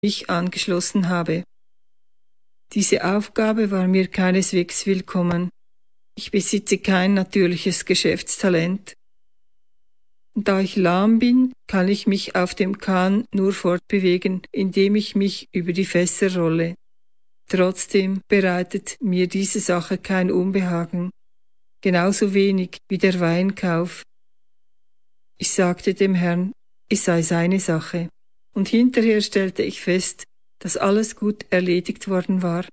mich angeschlossen habe. Diese Aufgabe war mir keineswegs willkommen. Ich besitze kein natürliches Geschäftstalent. Und da ich lahm bin, kann ich mich auf dem Kahn nur fortbewegen, indem ich mich über die Fässer rolle. Trotzdem bereitet mir diese Sache kein Unbehagen, genauso wenig wie der Weinkauf. Ich sagte dem Herrn, es sei seine Sache, und hinterher stellte ich fest, dass alles gut erledigt worden war.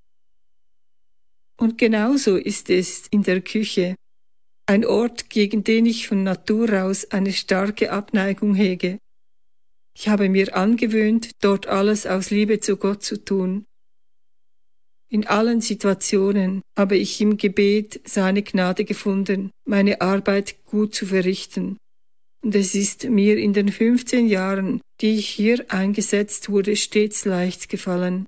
Und genauso ist es in der Küche, ein Ort, gegen den ich von Natur aus eine starke Abneigung hege. Ich habe mir angewöhnt, dort alles aus Liebe zu Gott zu tun. In allen Situationen habe ich im Gebet seine Gnade gefunden, meine Arbeit gut zu verrichten. Und es ist mir in den 15 Jahren, die ich hier eingesetzt wurde, stets leicht gefallen.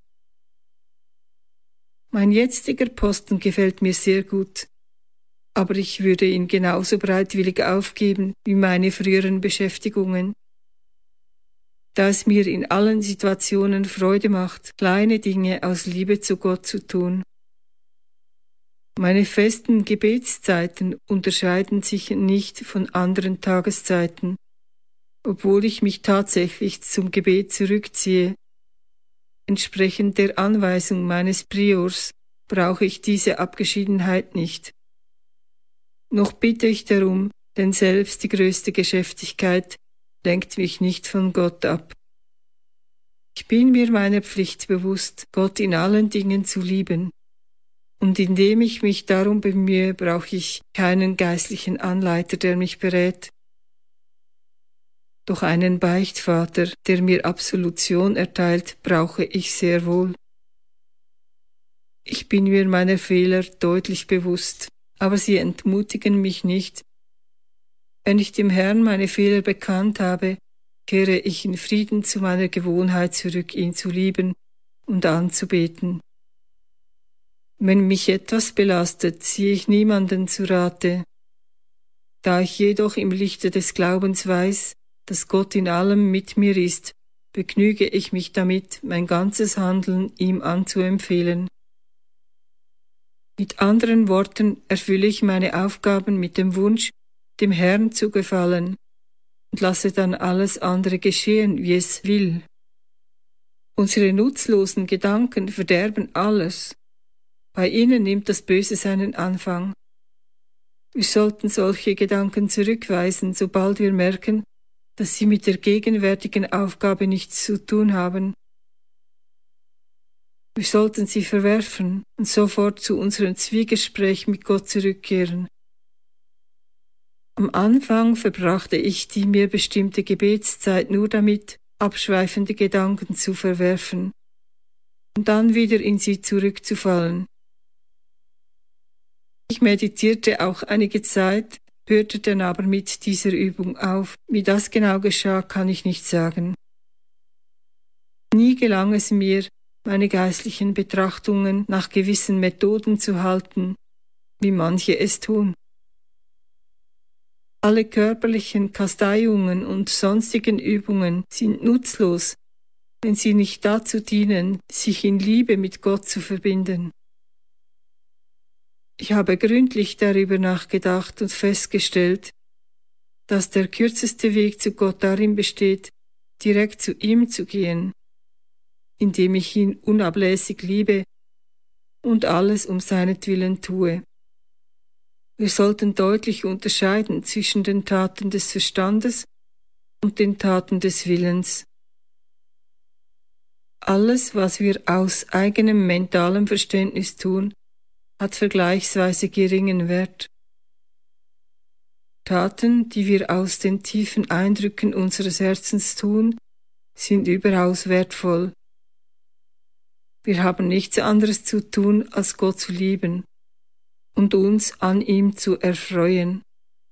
Mein jetziger Posten gefällt mir sehr gut, aber ich würde ihn genauso bereitwillig aufgeben wie meine früheren Beschäftigungen. Da es mir in allen Situationen Freude macht, kleine Dinge aus Liebe zu Gott zu tun. Meine festen Gebetszeiten unterscheiden sich nicht von anderen Tageszeiten, obwohl ich mich tatsächlich zum Gebet zurückziehe. Entsprechend der Anweisung meines Priors brauche ich diese Abgeschiedenheit nicht. Noch bitte ich darum, denn selbst die größte Geschäftigkeit lenkt mich nicht von Gott ab. Ich bin mir meiner Pflicht bewusst, Gott in allen Dingen zu lieben, und indem ich mich darum bemühe, brauche ich keinen geistlichen Anleiter, der mich berät. Doch einen Beichtvater, der mir Absolution erteilt, brauche ich sehr wohl. Ich bin mir meiner Fehler deutlich bewusst, aber sie entmutigen mich nicht. Wenn ich dem Herrn meine Fehler bekannt habe, kehre ich in Frieden zu meiner Gewohnheit zurück, ihn zu lieben und anzubeten. Wenn mich etwas belastet, ziehe ich niemanden zu Rate. Da ich jedoch im Lichte des Glaubens weiß, dass Gott in allem mit mir ist, begnüge ich mich damit, mein ganzes Handeln ihm anzuempfehlen. Mit anderen Worten erfülle ich meine Aufgaben mit dem Wunsch, dem Herrn zu gefallen, und lasse dann alles andere geschehen, wie es will. Unsere nutzlosen Gedanken verderben alles. Bei ihnen nimmt das Böse seinen Anfang. Wir sollten solche Gedanken zurückweisen, sobald wir merken, dass sie mit der gegenwärtigen Aufgabe nichts zu tun haben. Wir sollten sie verwerfen und sofort zu unserem Zwiegespräch mit Gott zurückkehren. Am Anfang verbrachte ich die mir bestimmte Gebetszeit nur damit, abschweifende Gedanken zu verwerfen und dann wieder in sie zurückzufallen. Ich meditierte auch einige Zeit, hörte dann aber mit dieser Übung auf. Wie das genau geschah, kann ich nicht sagen. Nie gelang es mir, meine geistlichen Betrachtungen nach gewissen Methoden zu halten, wie manche es tun. Alle körperlichen Kasteiungen und sonstigen Übungen sind nutzlos, wenn sie nicht dazu dienen, sich in Liebe mit Gott zu verbinden. Ich habe gründlich darüber nachgedacht und festgestellt, dass der kürzeste Weg zu Gott darin besteht, direkt zu ihm zu gehen, indem ich ihn unablässig liebe und alles um seinetwillen tue. Wir sollten deutlich unterscheiden zwischen den Taten des Verstandes und den Taten des Willens. Alles, was wir aus eigenem mentalem Verständnis tun, hat vergleichsweise geringen Wert. Taten, die wir aus den tiefen Eindrücken unseres Herzens tun, sind überaus wertvoll. Wir haben nichts anderes zu tun, als Gott zu lieben und uns an ihm zu erfreuen.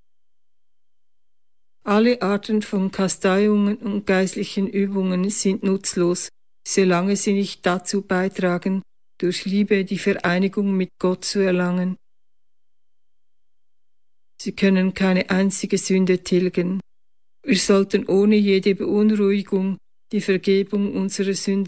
Alle Arten von Kasteiungen und geistlichen Übungen sind nutzlos, solange sie nicht dazu beitragen, durch Liebe die Vereinigung mit Gott zu erlangen. Sie können keine einzige Sünde tilgen. Wir sollten ohne jede Beunruhigung die Vergebung unserer Sünden